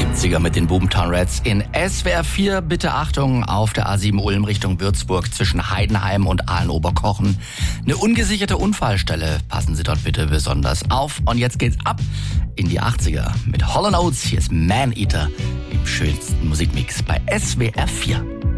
70er mit den Boomtown Rats in SWR 4. Bitte Achtung, auf der A7 Ulm Richtung Würzburg zwischen Heidenheim und Aalen-Oberkochen. Eine ungesicherte Unfallstelle. Passen Sie dort bitte besonders auf. Und jetzt geht's ab in die 80er mit Hall & Oates. Hier ist Man Eater im schönsten Musikmix bei SWR 4.